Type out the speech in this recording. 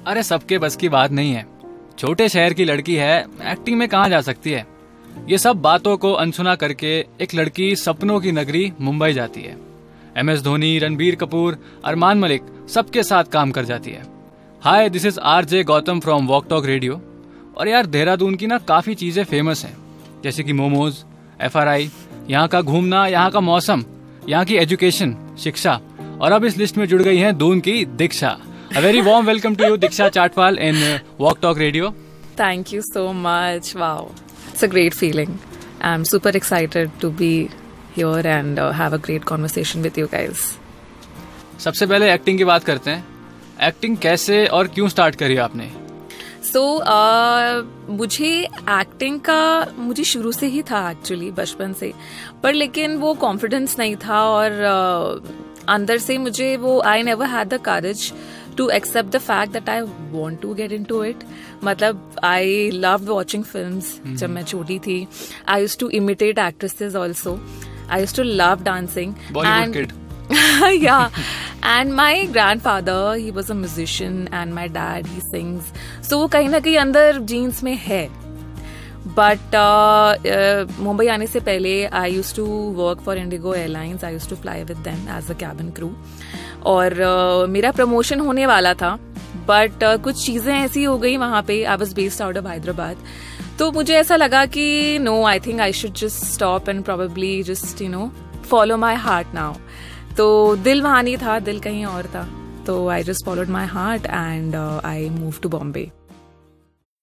अरे सबके बस की बात नहीं है। छोटे शहर की लड़की है, एक्टिंग में कहाँ जा सकती है। ये सब बातों को अनसुना करके एक लड़की सपनों की नगरी मुंबई जाती है। MS धोनी, रणबीर कपूर, अरमान मलिक सबके साथ काम कर जाती है। हाय, this is RJ Gautam from walk talk radio. और यार देहरादून की ना काफी चीजें फेमस हैं, जैसे कि मोमोज, FRI, यहाँ का घूमना, यहाँ का मौसम, यहाँ की एजुकेशन, शिक्षा, और अब इस लिस्ट में जुड़ गई हैं दून की दीक्षा। A very warm welcome to you, Diksha Chatwal, in Walk Talk Radio. Thank you so much. Wow. It's a great feeling. I'm super excited to be here and have a great conversation with you guys. सबसे पहले acting की बात करते हैं। Acting कैसे और क्यों start करी आपने? मुझे एक्टिंग का मुझे शुरू से ही था एक्चुअली, बचपन से, पर लेकिन वो कॉन्फिडेंस नहीं था और अंदर से मुझे वो I never had the courage to accept the fact that I want to get into it. मतलब I loved watching films जब मैं छोटी थी. I used to imitate actresses also. I used to love dancing. Bollywood kid. Yeah. And my grandfather, he was a musician, and my dad, he sings. So वो कहीं ना कहीं अंदर jeans में है. But मुंबई आने से पहले I used to work for Indigo Airlines. I used to fly with them as a cabin crew. और मेरा प्रमोशन होने वाला था, बट कुछ चीज़ें ऐसी हो गई वहाँ पे. I was based out of Hyderabad. तो मुझे ऐसा लगा कि no, I think I should just stop and probably just follow my heart now. तो दिल वहाँ नहीं था, दिल कहीं और था. तो I just followed my heart and I move to Bombay.